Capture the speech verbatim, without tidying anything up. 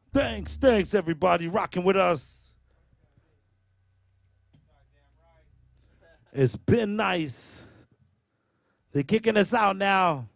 Thanks, thanks, everybody rocking with us. It's been nice. They're kicking us out now.